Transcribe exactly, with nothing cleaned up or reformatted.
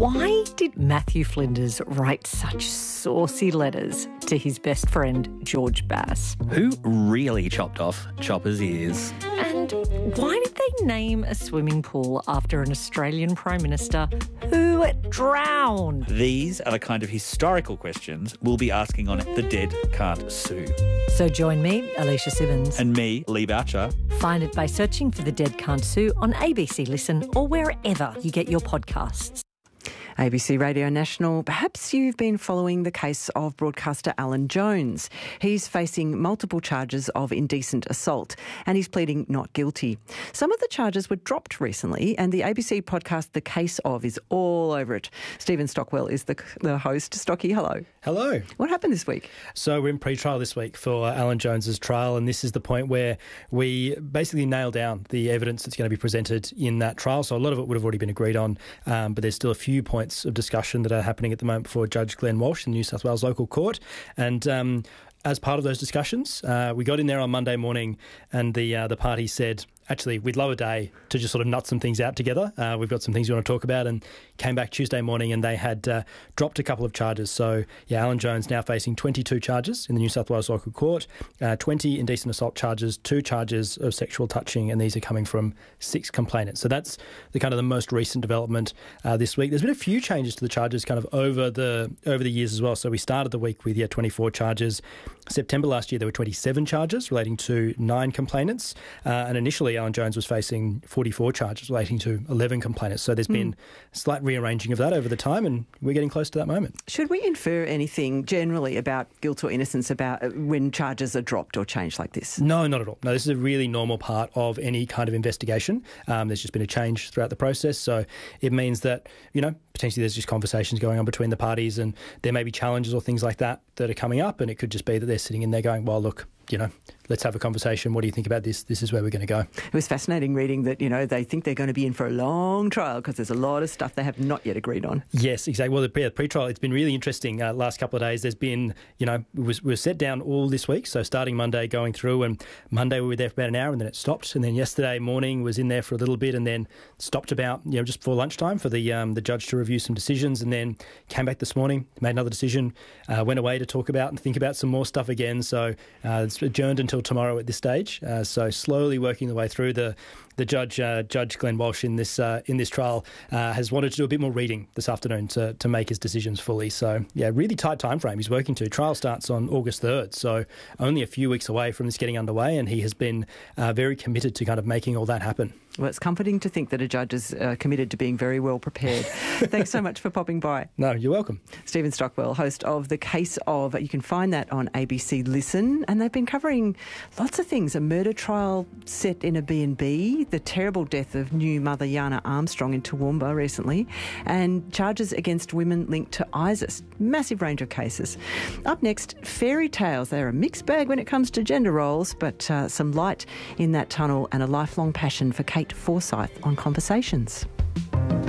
Why did Matthew Flinders write such saucy letters to his best friend George Bass? Who really chopped off Chopper's ears? And why did they name a swimming pool after an Australian Prime Minister who drowned? These are the kind of historical questions we'll be asking on The Dead Can't Sue. So join me, Alicia Simmons. And me, Lee Boucher. Find it by searching for The Dead Can't Sue on A B C Listen or wherever you get your podcasts. A B C Radio National, perhaps you've been following the case of broadcaster Alan Jones. He's facing multiple charges of indecent assault and he's pleading not guilty. Some of the charges were dropped recently and the A B C podcast The Case Of is all over it. Stephen Stockwell is the, the host. Stocky, hello. Hello. What happened this week? So we're in pre-trial this week for Alan Jones's trial, and this is the point where we basically nail down the evidence that's going to be presented in that trial. So a lot of it would have already been agreed on, um, but there's still a few points of discussion that are happening at the moment before Judge Glenn Walsh in the New South Wales Local Court. And um, as part of those discussions, uh, we got in there on Monday morning and the uh, the party said, actually, we'd love a day to just sort of nut some things out together. Uh, we've got some things we want to talk about, and came back Tuesday morning and they had uh, dropped a couple of charges. So, yeah, Alan Jones now facing twenty-two charges in the New South Wales Local Court, uh, twenty indecent assault charges, two charges of sexual touching, and these are coming from six complainants. So that's the kind of the most recent development uh, this week. There's been a few changes to the charges kind of over the over the years as well. So we started the week with, yeah, twenty-four charges. September last year, there were twenty-seven charges relating to nine complainants, uh, and initially Alan Jones was facing forty-four charges relating to eleven complainants. So there's mm. been slight rearranging of that over the time, and we're getting close to that moment. Should we infer anything generally about guilt or innocence about uh, when charges are dropped or changed like this? No, not at all. No, this is a really normal part of any kind of investigation. Um, there's just been a change throughout the process. So it means that, you know, potentially there's just conversations going on between the parties and there may be challenges or things like that that are coming up, and it could just be that they're sitting in there going, well, look, you know, let's have a conversation. What do you think about this? This is where we're going to go. It was fascinating reading that, you know, they think they're going to be in for a long trial because there's a lot of stuff they have not yet agreed on. Yes, exactly. Well, the pre- pre-trial, it's been really interesting. Uh, last couple of days, there's been, you know, we was, we were set down all this week. So starting Monday, going through, and Monday we were there for about an hour and then it stopped. And then yesterday morning was in there for a little bit and then stopped about, you know, just before lunchtime for the um, the judge to review some decisions, and then came back this morning, made another decision, uh, went away to talk about and think about some more stuff again. So uh, it's adjourned until tomorrow at this stage. Uh, so slowly working the way through. The the judge, uh, Judge Glenn Walsh, in this uh, in this trial uh, has wanted to do a bit more reading this afternoon to to make his decisions fully. So yeah, really tight time frame he's working to. Trial starts on August third, so only a few weeks away from this getting underway, and he has been uh, very committed to kind of making all that happen. Well, it's comforting to think that a judge is uh, committed to being very well prepared. Thanks so much for popping by. No, you're welcome. Stephen Stockwell, host of The Case Of. You can find that on A B C Listen, and they've been covering lots of things. A murder trial set in a B and B, the terrible death of new mother Yana Armstrong in Toowoomba recently, and charges against women linked to ISIS. Massive range of cases. Up next, fairy tales. They're a mixed bag when it comes to gender roles, but uh, some light in that tunnel and a lifelong passion for Kate Forsyth on Conversations.